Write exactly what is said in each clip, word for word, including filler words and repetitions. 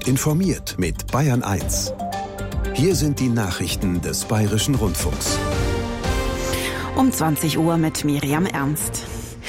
Gut informiert mit Bayern eins. Hier sind die Nachrichten des Bayerischen Rundfunks. Um zwanzig Uhr mit Miriam Ernst.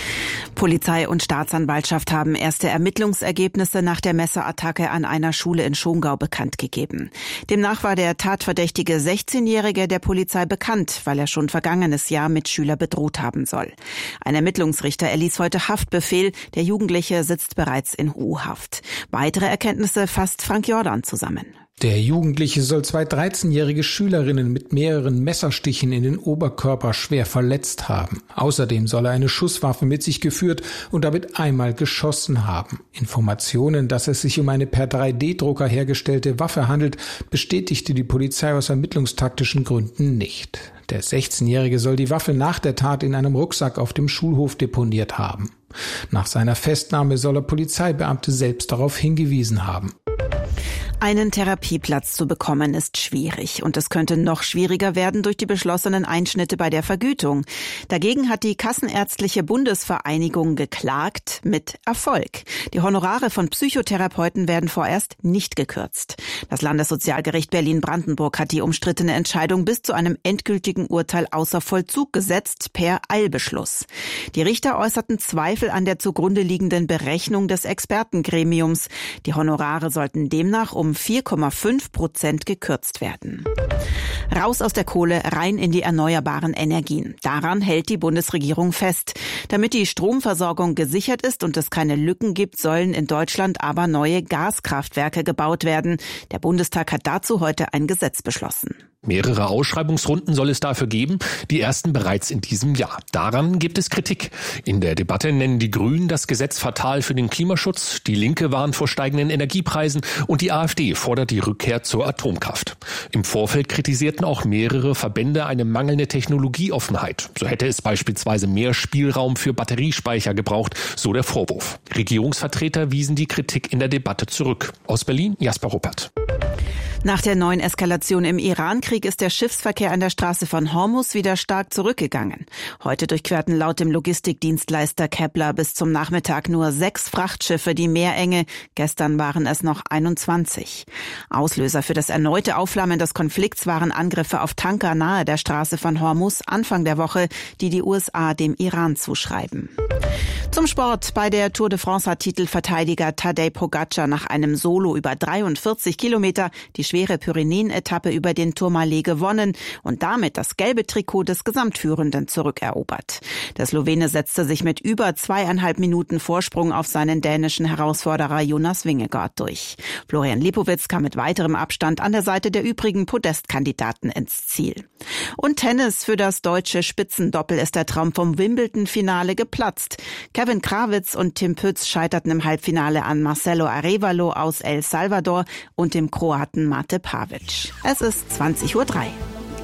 Polizei und Staatsanwaltschaft haben erste Ermittlungsergebnisse nach der Messerattacke an einer Schule in Schongau bekannt gegeben. Demnach war der tatverdächtige sechzehnjährige der Polizei bekannt, weil er schon vergangenes Jahr Mitschüler bedroht haben soll. Ein Ermittlungsrichter erließ heute Haftbefehl. Der Jugendliche sitzt bereits in U-Haft. Weitere Erkenntnisse fasst Frank Jordan zusammen. Der Jugendliche soll zwei dreizehnjährige Schülerinnen mit mehreren Messerstichen in den Oberkörper schwer verletzt haben. Außerdem soll er eine Schusswaffe mit sich geführt und damit einmal geschossen haben. Informationen, dass es sich um eine per drei D Drucker hergestellte Waffe handelt, bestätigte die Polizei aus ermittlungstaktischen Gründen nicht. Der sechzehnjährige soll die Waffe nach der Tat in einem Rucksack auf dem Schulhof deponiert haben. Nach seiner Festnahme soll er Polizeibeamte selbst darauf hingewiesen haben. Einen Therapieplatz zu bekommen ist schwierig und es könnte noch schwieriger werden durch die beschlossenen Einschnitte bei der Vergütung. Dagegen hat die Kassenärztliche Bundesvereinigung geklagt, mit Erfolg. Die Honorare von Psychotherapeuten werden vorerst nicht gekürzt. Das Landessozialgericht Berlin-Brandenburg hat die umstrittene Entscheidung bis zu einem endgültigen Urteil außer Vollzug gesetzt per Eilbeschluss. Die Richter äußerten Zweifel an der zugrunde liegenden Berechnung des Expertengremiums. Die Honorare sollten demnach um vier Komma fünf Prozent gekürzt werden. Raus aus der Kohle, rein in die erneuerbaren Energien. Daran hält die Bundesregierung fest. Damit die Stromversorgung gesichert ist und es keine Lücken gibt, sollen in Deutschland aber neue Gaskraftwerke gebaut werden. Der Bundestag hat dazu heute ein Gesetz beschlossen. Mehrere Ausschreibungsrunden soll es dafür geben, die ersten bereits in diesem Jahr. Daran gibt es Kritik. In der Debatte nennen die Grünen das Gesetz fatal für den Klimaschutz, die Linke warnt vor steigenden Energiepreisen und die AfD fordert die Rückkehr zur Atomkraft. Im Vorfeld kritisierten auch mehrere Verbände eine mangelnde Technologieoffenheit. So hätte es beispielsweise mehr Spielraum für Batteriespeicher gebraucht, so der Vorwurf. Regierungsvertreter wiesen die Kritik in der Debatte zurück. Aus Berlin, Jasper Ruppert. Nach der neuen Eskalation im Irankrieg ist der Schiffsverkehr an der Straße von Hormuz wieder stark zurückgegangen. Heute durchquerten laut dem Logistikdienstleister Kepler bis zum Nachmittag nur sechs Frachtschiffe die Meerenge. Gestern waren es noch einundzwanzig. Auslöser für das erneute Aufflammen des Konflikts waren Angriffe auf Tanker nahe der Straße von Hormuz Anfang der Woche, die die U S A dem Iran zuschreiben. Zum Sport. Bei der Tour de France hat Titelverteidiger Tadej Pogačar nach einem Solo über dreiundvierzig Kilometer die schwere Pyrenäen-Etappe über den Tourmalet gewonnen und damit das gelbe Trikot des Gesamtführenden zurückerobert. Der Slowene setzte sich mit über zweieinhalb Minuten Vorsprung auf seinen dänischen Herausforderer Jonas Vingegaard durch. Florian Lipowitz kam mit weiterem Abstand an der Seite der übrigen Podestkandidaten ins Ziel. Und Tennis. Für das deutsche Spitzendoppel ist der Traum vom Wimbledon-Finale geplatzt. Kevin Krawitz und Tim Pütz scheiterten im Halbfinale an Marcelo Arévalo aus El Salvador und dem Kroaten Mate Pavic. Es ist zwanzig Uhr drei.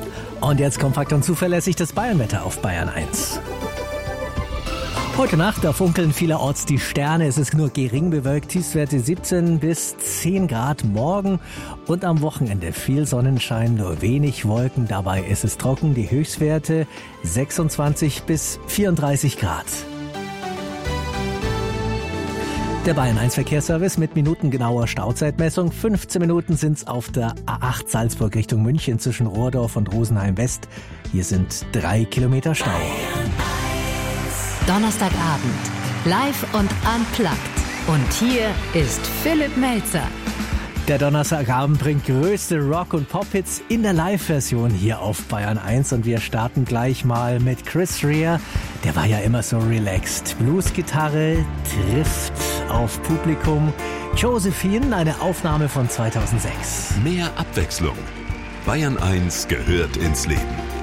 Und jetzt kompakt und zuverlässig das Bayernwetter auf Bayern eins. Heute Nacht, da funkeln vielerorts die Sterne. Es ist nur gering bewölkt, Tiefstwerte siebzehn bis zehn Grad morgen. Und am Wochenende viel Sonnenschein, nur wenig Wolken. Dabei ist es trocken, die Höchstwerte sechsundzwanzig bis vierunddreißig Grad. Der Bayern eins Verkehrsservice mit minutengenauer Stauzeitmessung. fünfzehn Minuten sind's auf der A acht Salzburg Richtung München zwischen Rohrdorf und Rosenheim West. Hier sind drei Kilometer Stau. Donnerstagabend, live und unplugged. Und hier ist Philipp Melzer. Der Donnerstagabend bringt größte Rock- und Pop-Hits in der Live-Version hier auf Bayern eins. Und wir starten gleich mal mit Chris Rea. Der war ja immer so relaxed. Bluesgitarre trifft auf Publikum. Josephine, eine Aufnahme von zweitausendsechs. Mehr Abwechslung. Bayern eins gehört ins Leben.